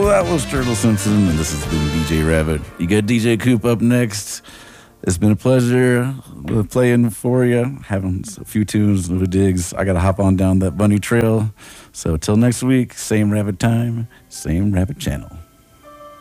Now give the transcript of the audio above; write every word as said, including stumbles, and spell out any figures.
that was Turtle Simpson, and this has been D J Rabbit. You got D J Coop up next. It's been a pleasure playing for you, having a few tunes with digs. I got to hop on down that bunny trail. So till next week, same rabbit time, same rabbit channel.